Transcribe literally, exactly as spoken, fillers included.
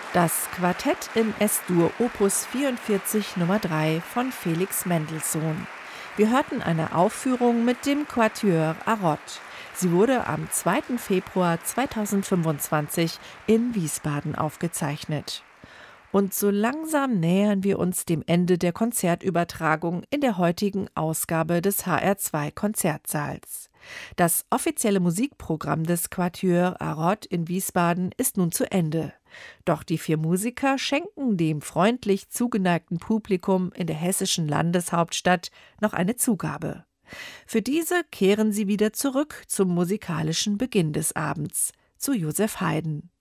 Das Quartett in S-Dur Opus vierundvierzig Nummer drei von Felix Mendelssohn. Wir hörten eine Aufführung mit dem Quatuor Arrott. Sie wurde am zweiten Februar zweitausendfünfundzwanzig in Wiesbaden aufgezeichnet. Und so langsam nähern wir uns dem Ende der Konzertübertragung in der heutigen Ausgabe des H R zwei Konzertsaals. Das offizielle Musikprogramm des Quatuor Arrott in Wiesbaden ist nun zu Ende. Doch die vier Musiker schenken dem freundlich zugeneigten Publikum in der hessischen Landeshauptstadt noch eine Zugabe. Für diese kehren sie wieder zurück zum musikalischen Beginn des Abends, zu Joseph Haydn.